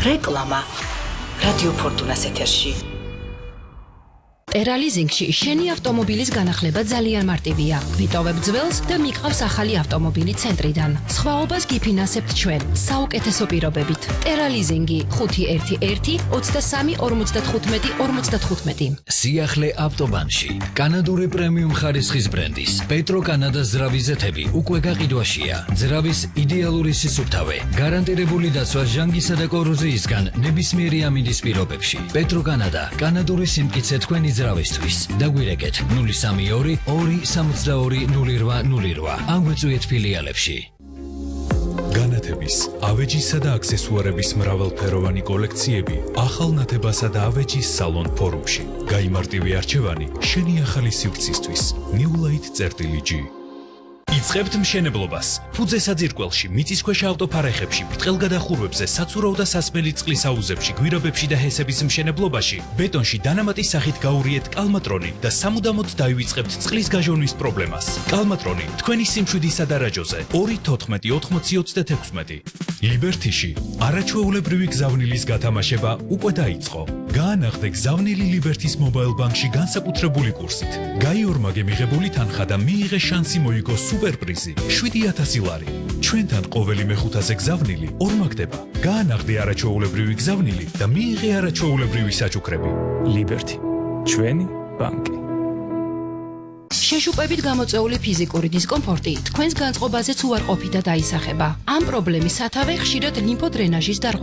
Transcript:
რეკლამა რადიო ფორტუნას ეთერში. Teralizingში შენი ავტომობილის განახლება ძალიან მარტივია. ვიტოვებ ძველს და მიყავს ახალი ავტომობილი ცენტრიდან. სხვაობას გიფინანსებთ ჩვენ საუკეთესო პირობებით. Teralizingi 511 23 55 55. სიახლე ავტობანში. კანადური პრემიუმ ხარისხის ბრენდის Petro Canada ზრავის ზეთები უკვე გაყიდვაშია. ზრავის იდეალური სისუფთავე, გარანტირებული დაცვა ჟანგისა და კოროზიისგან ნებისმიერი ამინდის პირობებში. Petro Canada კანადური სიმტკიცე თქვენი ზრავისთვის. დაგვირეკეთ 032 262 0808 ან გვეწვიეთ ფილიალებში. განათების, ავეჯისა და აქსესუარების მრავალფეროვანი კოლექციები ახალ ნათებასა და ავეჯის სალონ ფორუმში. გაიმარტივე არჩევანი შენი ახალი სივრცისთვის. Newlight.G იწყებთ მშენებლობას. ფუძე საძირკველში, მიწისქვეშა ავტოფარეხებში, ბრტყელგადახურვებზე, საცურაო და სასმელი წყლის აუზებში, გვირაბებში და ჰესების მშენებლობაში, ბეტონში დანამატის სახით გაურიეთ კალმატრონი და სამუდამოდ დაივიწყებთ წყლის გაჟონვის პრობლემას. კალმატრონი თქვენი სიმშვიდისა და რაჯოზე 2.14.20-26. ლიბერთიში არაჩვეულებრივი გზავნილის გათამაშება უკვე დაიწყო. გაანახდე გზავნილი ლიბერთის მობაილ ბანკში განსაკუთრებული კურსით. გაიორმაგე მიღებული თანხა და მიიღე შანსი მოიგო სუპერპრიზი 7,000 ლარი. ჩვენთან ყოველი მეხუთაზე გზავნილი ორმაგდება. გაანახდე არაჩვეულებრივი გზავნილი და მიიღე არაჩვეულებრივი საჩუქრები. ლიბერთი, ჩვენი ბანკი. შეშუპებით გამოწეული ფიზიკური დისკომფორტი თქვენს განწყობაზეც უარყოფითად აისახება. ამ პრობლემის სათავე ხშირად ლიმფოდრენაჟის